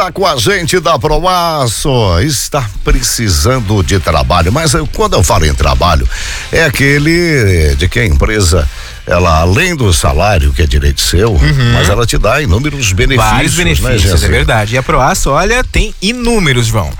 Tá com a gente da Proaço, está precisando de trabalho, mas quando eu falo em trabalho, é aquele de que a empresa, ela além do salário, que é direito seu, mas ela te dá inúmeros benefícios. Vários benefícios, né, é verdade. E a Proaço, olha, tem inúmeros, João.